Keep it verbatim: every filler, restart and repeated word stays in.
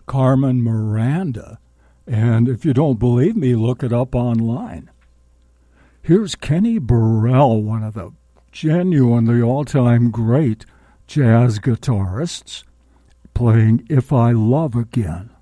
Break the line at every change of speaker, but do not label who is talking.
Carmen Miranda. And if you don't believe me, look it up online. Here's Kenny Burrell, one of the genuinely all-time great jazz guitarists, playing If I Love Again.